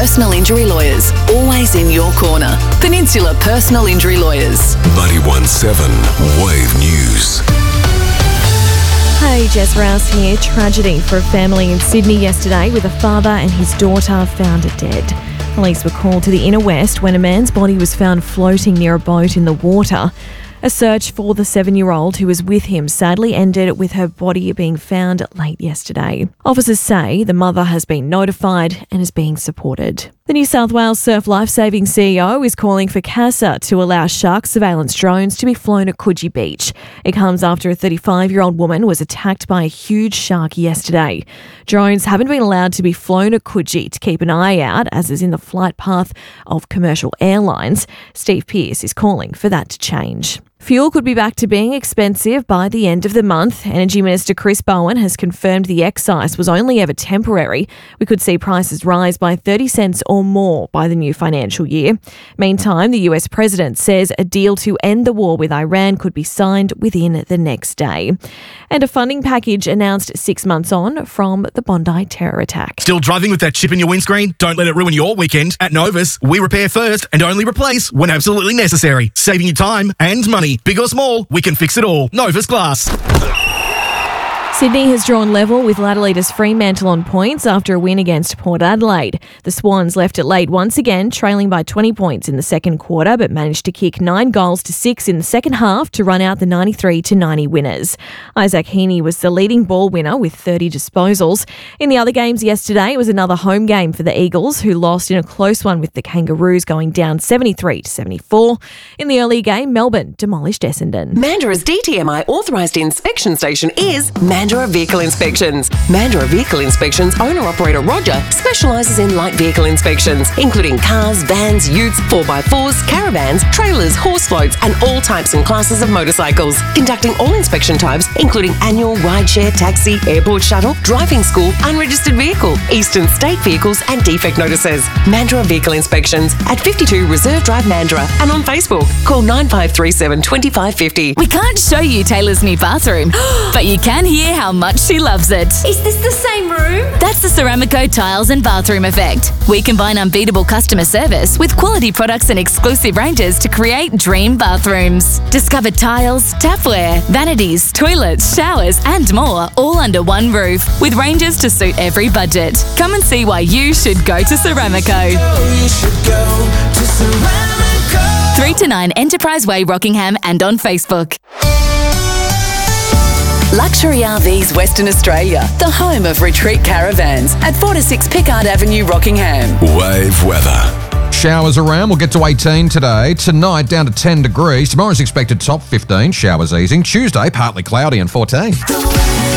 Personal Injury Lawyers, always in your corner. Peninsula Personal Injury Lawyers. 91.7 Wave News. Hey, Jess Rouse here. Tragedy for a family in Sydney yesterday with a father and his daughter found dead. Police were called to the inner west when a man's body was found floating near a boat in the water. A search for the 7-year-old who was with him sadly ended with her body being found late yesterday. Officers say the mother has been notified and is being supported. The New South Wales Surf Lifesaving CEO is calling for CASA to allow shark surveillance drones to be flown at Coogee Beach. It comes after a 35-year-old woman was attacked by a huge shark yesterday. Drones haven't been allowed to be flown at Coogee to keep an eye out, as is in the flight path of commercial airlines. Steve Pearce is calling for that to change. Fuel could be back to being expensive by the end of the month. Energy Minister Chris Bowen has confirmed the excise was only ever temporary. We could see prices rise by 30 cents or more by the new financial year. Meantime, the US President says a deal to end the war with Iran could be signed within the next day. And a funding package announced 6 months on from the Bondi terror attack. Still driving with that chip in your windscreen? Don't let it ruin your weekend. At Novus, we repair first and only replace when absolutely necessary, saving you time and money. Big or small, we can fix it all. Novus Glass. Sydney has drawn level with Ladder-leaders Fremantle on points after a win against Port Adelaide. The Swans left it late once again, trailing by 20 points in the second quarter, but managed to kick 9 goals to 6 in the second half to run out the 93-90 winners. Isaac Heaney was the leading ball winner with 30 disposals. In the other games yesterday, it was another home game for the Eagles, who lost in a close one with the Kangaroos going down 73-74. In the early game, Melbourne demolished Essendon. Mandurah's DTMI authorised inspection station is Mandurah Vehicle Inspections. Mandurah Vehicle Inspections owner-operator Roger specialises in light vehicle inspections, including cars, vans, utes, 4x4s, caravans, trailers, horse floats and all types and classes of motorcycles. Conducting all inspection types, including annual, rideshare, taxi, airport shuttle, driving school, unregistered vehicle, eastern state vehicles and defect notices. Mandurah Vehicle Inspections at 52 Reserve Drive, Mandurah, and on Facebook. Call 9537 2550. We can't show you Taylor's new bathroom, but you can hear how much she loves it. Is this the same room? That's the Ceramico Tiles and Bathroom Effect. We combine unbeatable customer service with quality products and exclusive ranges to create dream bathrooms. Discover tiles, tapware, vanities, toilets, showers and more, all under one roof, with ranges to suit every budget. Come and see why you should go to Ceramico. 3 to 9 Enterprise Way, Rockingham, and on Facebook. Luxury RVs Western Australia, the home of retreat caravans at 4 to 6 Pickard Avenue, Rockingham. Wave weather. Showers around. We'll get to 18 today. Tonight, down to 10 degrees. Tomorrow's expected top 15. Showers easing. Tuesday, partly cloudy and 14.